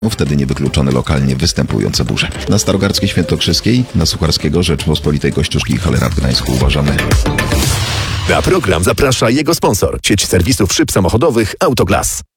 wtedy niewykluczone lokalnie występujące burze. Na Starogardzkiej Świętokrzyskiej, na Sucharskiego Rzeczpospolitej Kościuszki i Halera w Gdańsku uważamy. Na program zaprasza jego sponsor, sieć serwisów szyb samochodowych Autoglas.